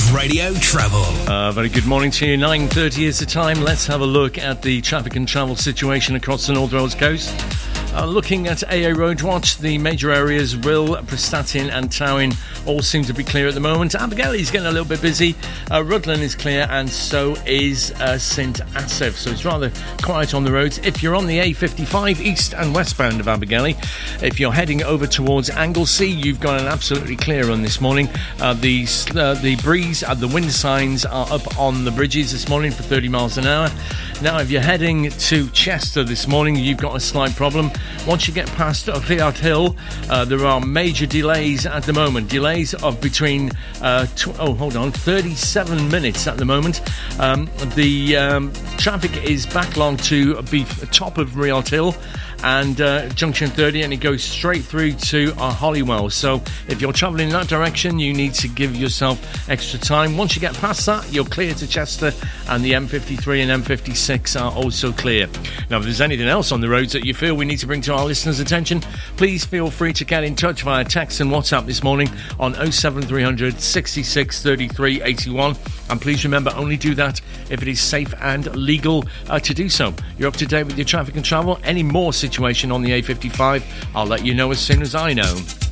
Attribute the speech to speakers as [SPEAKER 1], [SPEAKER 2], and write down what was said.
[SPEAKER 1] Radio Travel.
[SPEAKER 2] Very good morning to you. 9:30 is the time. Let's have a look at the traffic and travel situation across the North Wales coast. Looking at AA Road Watch, the major areas, Rhyl, Prestatyn and Tywyn all seem to be clear at the moment. Abergele is getting a little bit busy. Rutland is clear, and so is St Asaph. So it's rather quiet on the roads. If you're on the A55 east and westbound of Abergele, if you're heading over towards Anglesey, you've got an absolutely clear run this morning. The breeze and the wind signs are up on the bridges this morning for 30 miles an hour. Now, if you're heading to Chester this morning, you've got a slight problem. Once you get past Rhiad Hill, there are major delays at the moment. Delays of between 37 minutes at the moment. The traffic is backlogged to be top of Rhiad Hill and junction 30, and it goes straight through to Holywell. So if you're travelling in that direction, you need to give yourself extra time. Once you get past that, you're clear to Chester, and the M53 and M56 are also clear. Now, if there's anything else on the roads that you feel we need to bring to our listeners' attention, please feel free to get in touch via text and WhatsApp this morning on 07300 66 33 81. And please remember, only do that if it is safe and legal to do so. You're up to date with your traffic and travel. Any more situation on the A55, I'll let you know as soon as I know.